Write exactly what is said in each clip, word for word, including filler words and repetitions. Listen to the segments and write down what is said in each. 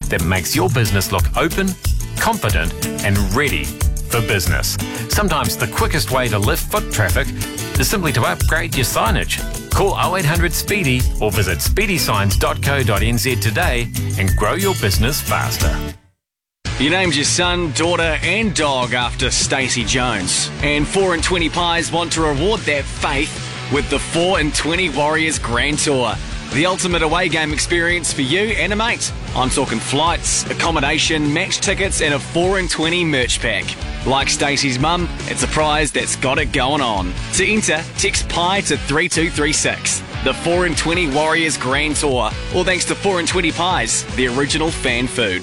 that makes your business look open, confident, and ready for business. Sometimes the quickest way to lift foot traffic is simply to upgrade your signage. Call oh eight hundred SPEEDY or visit speedy signs dot co dot n z today and grow your business faster. You named your son, daughter and dog after Stacey Jones. And four and twenty Pies want to reward that faith with the four and twenty Warriors Grand Tour. The ultimate away game experience for you and a mate. I'm talking flights, accommodation, match tickets and a four and twenty merch pack. Like Stacey's mum, it's a prize that's got it going on. To enter, text PIE to three two three six. The four and twenty Warriors Grand Tour. All thanks to four and twenty Pies, the original fan food.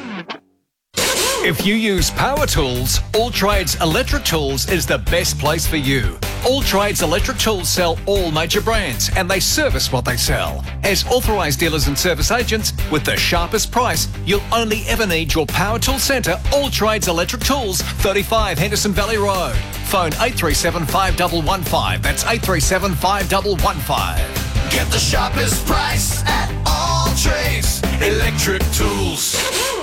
If you use power tools, All Trades Electric Tools is the best place for you. All Trades Electric Tools sell all major brands and they service what they sell. As authorised dealers and service agents, with the sharpest price, you'll only ever need your power tool centre, All Trades Electric Tools, thirty-five Henderson Valley Road. Phone eight three seven, five one one five. That's eight three seven, five one one five. Get the sharpest price at All Trades Electric Tools.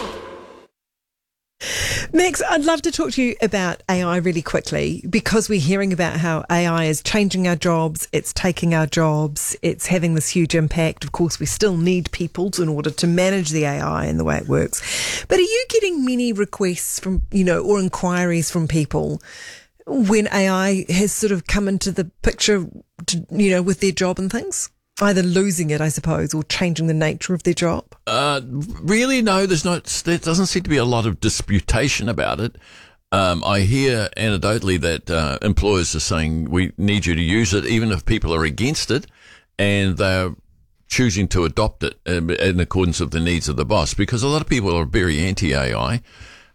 Max, I'd love to talk to you about A I really quickly because we're hearing about how A I is changing our jobs, it's taking our jobs, it's having this huge impact. Of course, we still need people in order to manage the A I and the way it works. But are you getting many requests from, you know, or inquiries from people when A I has sort of come into the picture, to, you know, with their job and things? Either losing it, I suppose, or changing the nature of their job? Uh, really, no, there's not, there doesn't seem to be a lot of disputation about it. Um, I hear anecdotally that uh, employers are saying we need you to use it, even if people are against it, and they're choosing to adopt it in, in accordance with the needs of the boss, because a lot of people are very anti-A I,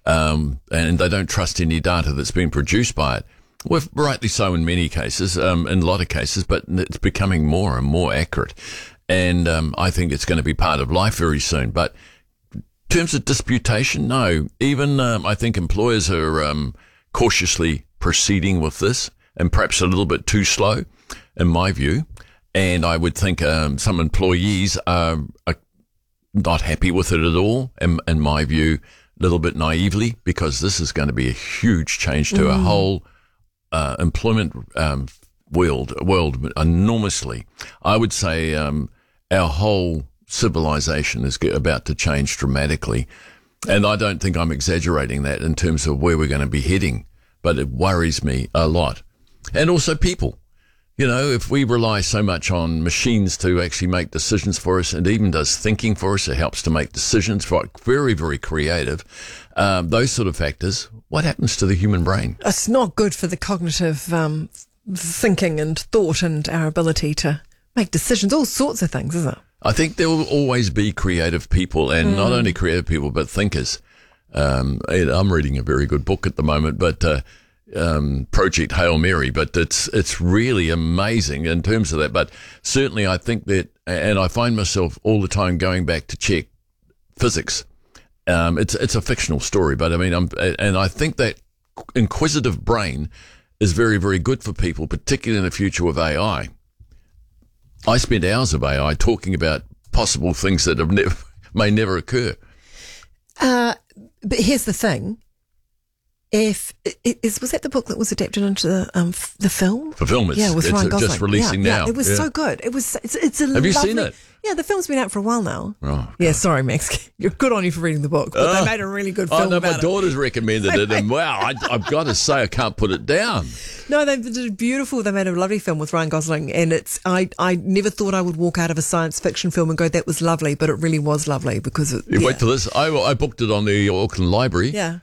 um, and they don't trust any data that's been produced by it. Well, rightly so in many cases, um, in a lot of cases, but it's becoming more and more accurate. And um, I think it's going to be part of life very soon. But in terms of disputation, no. Even um, I think employers are um, cautiously proceeding with this, and perhaps a little bit too slow, in my view. And I would think um, some employees are, are not happy with it at all, in, in my view, a little bit naively, because this is going to be a huge change to mm. our whole Uh, employment um, world, world enormously. I would say um, our whole civilization is about to change dramatically. And I don't think I'm exaggerating that in terms of where we're going to be heading, but it worries me a lot. And also people. You know, if we rely so much on machines to actually make decisions for us, and even does thinking for us, it helps to make decisions, for very, very creative, um, those sort of factors, what happens to the human brain? It's not good for the cognitive um, thinking and thought and our ability to make decisions, all sorts of things, is it? I think there will always be creative people, and mm. not only creative people, but thinkers. Um, I'm reading a very good book at the moment, but uh, um, Project Hail Mary, but it's it's really amazing in terms of that. But certainly I think that, and I find myself all the time going back to check physics. Um, it's it's a fictional story, but I mean, I'm, and I think that inquisitive brain is very, very good for people, particularly in the future with A I. I spent hours of A I talking about possible things that have never, may never occur. Uh, but here's the thing. If is was that the book that was adapted into the um the film? For film, it's, yeah, with it's Ryan Gosling. just releasing yeah, now. Yeah, it was yeah. so good. It was. It's, it's a Have lovely, you seen it? Yeah, the film's been out for a while now. Oh, yeah, sorry, Max. You're good on you for reading the book, but uh, they made a really good film Oh no, about my daughter's it. recommended it, and wow, I, I've got to say, I can't put it down. No, they did a beautiful. They made a lovely film with Ryan Gosling, and it's. I, I never thought I would walk out of a science fiction film and go, "That was lovely," but it really was lovely because it. You yeah. wait till this. I, I booked it on the Auckland Library. Yeah.